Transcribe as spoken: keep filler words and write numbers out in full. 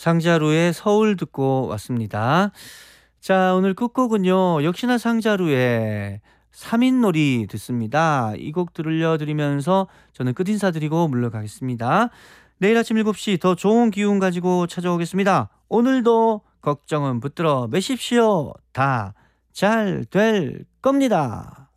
상자루의 서울 듣고 왔습니다. 자, 오늘 끝곡은요. 역시나 상자루의 삼 인놀이 듣습니다. 이 곡 들려드리면서 저는 끝 인사드리고 물러가겠습니다. 내일 아침 일곱 시 더 좋은 기운 가지고 찾아오겠습니다. 오늘도 걱정은 붙들어 매십시오. 다 잘 될 겁니다.